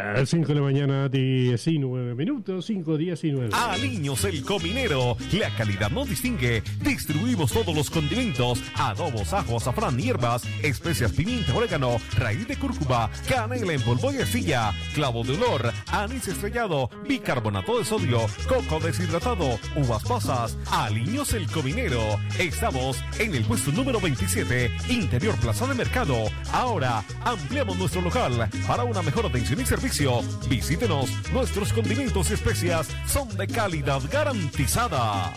Las 5 de la mañana, 19 minutos, 5:19. Aliños El Cominero, la calidad nos distingue. Distribuimos todos los condimentos, adobos, ajo, azafrán, hierbas, especias, pimienta, orégano, raíz de cúrcuma, canela en polvo y astilla, clavo de olor, anís estrellado, bicarbonato de sodio, coco deshidratado, uvas pasas. Aliños El Cominero. Estamos en el puesto número 27, Interior Plaza de Mercado. Ahora ampliamos nuestro local para una mejor atención y servicio. Visítenos, nuestros condimentos y especias son de calidad garantizada.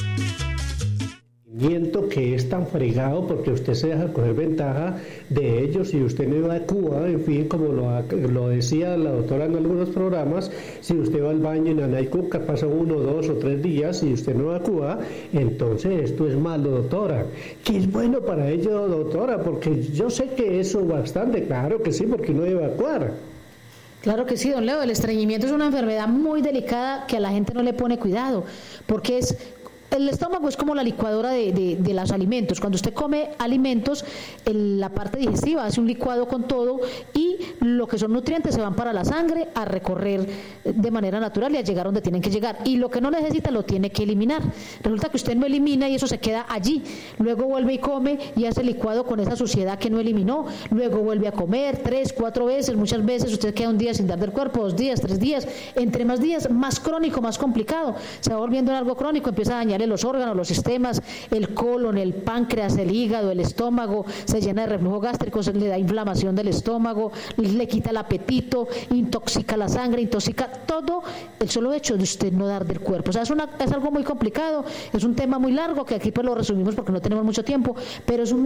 Que es tan fregado porque usted se deja coger ventaja de ellos y usted no evacúa, en fin, como lo decía la doctora en algunos programas, si usted va al baño y Nanaycuca pasa 1, 2 o 3 días y usted no evacúa, entonces esto es malo, doctora. ¿Qué es bueno para ello, doctora? Porque yo sé que eso bastante, claro que sí, porque no debe evacuar. Claro que sí, don Leo, el estreñimiento es una enfermedad muy delicada que a la gente no le pone cuidado, porque el estómago es como la licuadora de los alimentos. Cuando usted come alimentos, la parte digestiva hace un licuado con todo y lo que son nutrientes se van para la sangre a recorrer de manera natural y a llegar donde tienen que llegar. Y lo que no necesita lo tiene que eliminar. Resulta que usted no elimina y eso se queda allí. Luego vuelve y come y hace licuado con esa suciedad que no eliminó. Luego vuelve a comer 3, 4 veces. Muchas veces usted queda un día sin dar del cuerpo, 2 días, 3 días. Entre más días, más crónico, más complicado. Se va volviendo en algo crónico, empieza a dañar los órganos, los sistemas, el colon, el páncreas, el hígado, el estómago, se llena de reflujo gástrico, se le da inflamación del estómago, le quita el apetito, intoxica la sangre, intoxica todo el solo hecho de usted no dar del cuerpo. O sea, es algo muy complicado, es un tema muy largo que aquí pues lo resumimos porque no tenemos mucho tiempo, pero es un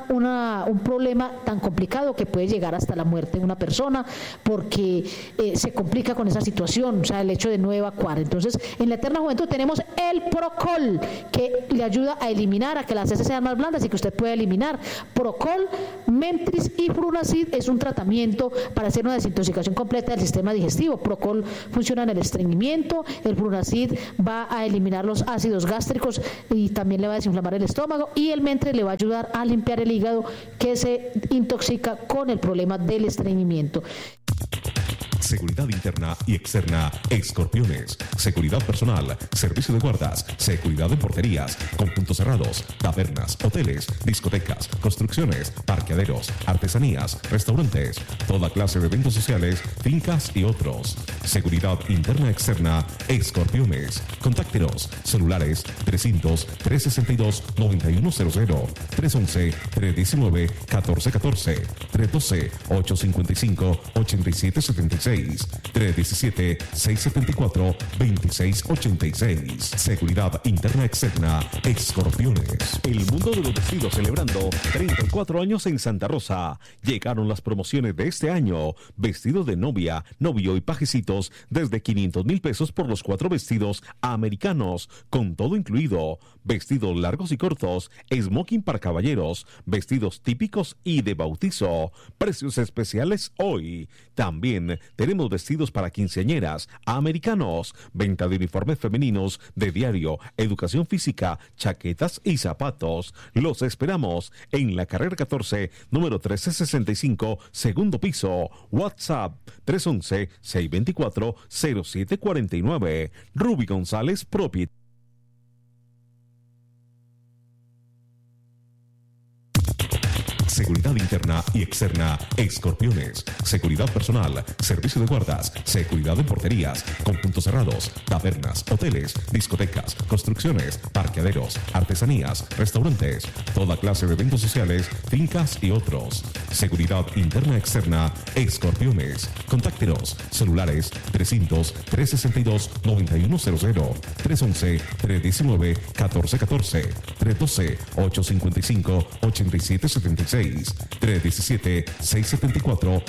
problema tan complicado que puede llegar hasta la muerte de una persona porque se complica con esa situación, o sea, el hecho de no evacuar. Entonces, en la Eterna Juventud tenemos el Procol, que le ayuda a eliminar, a que las heces sean más blandas y que usted pueda eliminar. Procol, Mentris y Frunacid es un tratamiento para hacer una desintoxicación completa del sistema digestivo. Procol funciona en el estreñimiento, el Frunacid va a eliminar los ácidos gástricos y también le va a desinflamar el estómago, y el Mentris le va a ayudar a limpiar el hígado que se intoxica con el problema del estreñimiento. Seguridad interna y externa, Escorpiones. Seguridad personal, servicio de guardas, seguridad en porterías, conjuntos cerrados, tabernas, hoteles, discotecas, construcciones, parqueaderos, artesanías, restaurantes, toda clase de eventos sociales, fincas y otros. Seguridad interna externa, Escorpiones. Contáctenos, celulares 300-362-9100, 311-319-1414, 312-855-8776, 317-674-2686. Seguridad interna externa, Escorpiones. El mundo de los vestidos celebrando 34 años en Santa Rosa. Llegaron las promociones de este año. Vestido de novia, novio y pajecitos desde 500,000 pesos por los 4 vestidos americanos, con todo incluido. Vestidos largos y cortos, smoking para caballeros, vestidos típicos y de bautizo. Precios especiales hoy. También tenemos vestidos para quinceañeras, americanos, venta de uniformes femeninos de diario, educación física, chaquetas y zapatos. Los esperamos en la carrera 14, número 1365, segundo piso. WhatsApp 311-624-0749. Ruby González, propietario. Seguridad interna y externa, Escorpiones. Seguridad personal, servicio de guardas, seguridad en porterías, conjuntos cerrados, tabernas, hoteles, discotecas, construcciones, parqueaderos, artesanías, restaurantes, toda clase de eventos sociales, fincas y otros. Seguridad interna externa, Escorpiones. Contáctenos, celulares 300-362-9100, 311-319-1414, 312-855-8776,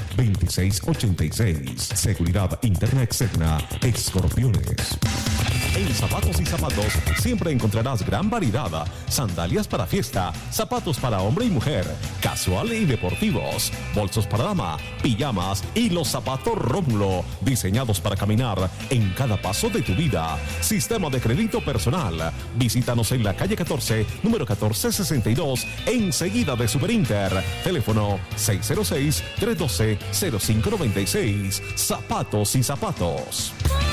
317-674-2686. Seguridad interna externa, Escorpiones. En Zapatos y Zapatos siempre encontrarás gran variedad. Sandalias para fiesta, zapatos para hombre y mujer, casual y deportivos, bolsos para dama, pijamas y los zapatos Rómulo, diseñados para caminar en cada paso de tu vida. Sistema de crédito personal. Visítanos en la calle 14, número 1462, enseguida de Superinter. Teléfono 606-312-0596. Zapatos y Zapatos.